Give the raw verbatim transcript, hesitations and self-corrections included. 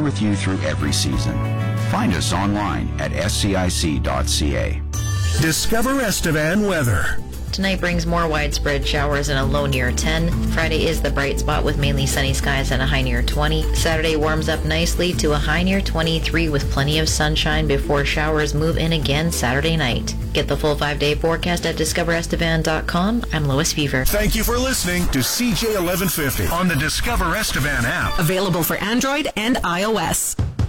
here with you through every season. Find us online at s c i c dot c a. Discover Estevan weather. Tonight brings more widespread showers and a low near ten. Friday is the bright spot with mainly sunny skies and a high near twenty. Saturday warms up nicely to a high near twenty-three with plenty of sunshine before showers move in again Saturday night. Get the full five-day forecast at discover estevan dot com. I'm Lois Fever. Thank you for listening to C J eleven fifty on the Discover Estevan app. Available for Android and iOS.